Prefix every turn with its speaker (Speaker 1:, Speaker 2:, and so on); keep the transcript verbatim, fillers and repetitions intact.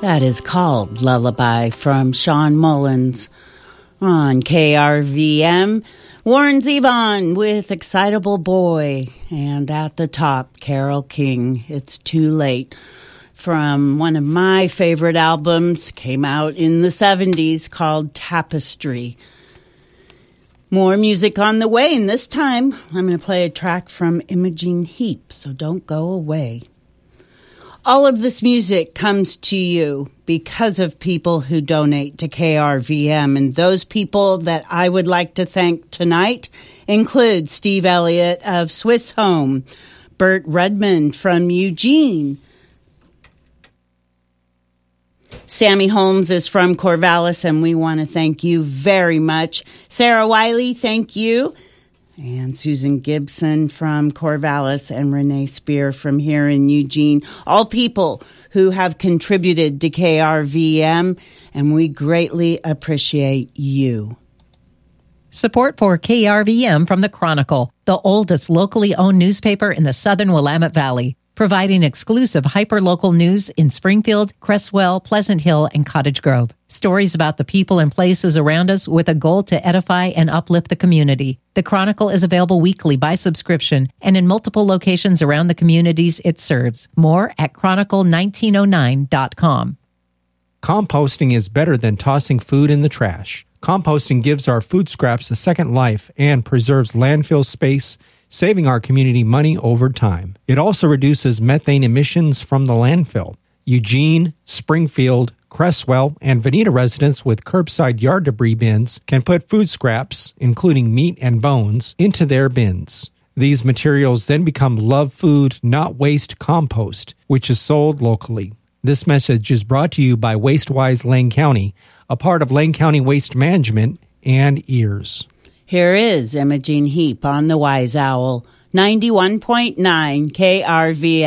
Speaker 1: That is called Lullaby from Sean Mullins on K R V M. Warren Zevon with Excitable Boy. And at the top, Carole King, It's Too Late. From one of my favorite albums, came out in the seventies, called Tapestry. More music on the way, and this time I'm going to play a track from Imogen Heap, so don't go away. All of this music comes to you because of people who donate to K R V M, and those people that I would like to thank tonight include Steve Elliott of Swiss Home, Burt Redmond from Eugene, Sammy Holmes is from Corvallis, and we want to thank you very much. Sarah Wiley, thank you. And Susan Gibson from Corvallis and Renee Spear from here in Eugene. All people who have contributed to K R V M, and we greatly appreciate you.
Speaker 2: Support for K R V M from the Chronicle, the oldest locally owned newspaper in the southern Willamette Valley, providing exclusive hyper-local news in Springfield, Cresswell, Pleasant Hill, and Cottage Grove. Stories about the people and places around us with a goal to edify and uplift the community. The Chronicle is available weekly by subscription and in multiple locations around the communities it serves. More at chronicle nineteen oh nine dot com.
Speaker 3: Composting is better than tossing food in the trash. Composting gives our food scraps a second life and preserves landfill space, saving our community money over time. It also reduces methane emissions from the landfill. Eugene, Springfield, Cresswell, and Veneta residents with curbside yard debris bins can put food scraps, including meat and bones, into their bins. These materials then become Love Food, Not Waste compost, which is sold locally. This message is brought to you by WasteWise Lane County, a part of Lane County Waste Management, and Ears.
Speaker 1: Here is Imogen Heap on the Wise Owl, ninety-one point nine K R V M.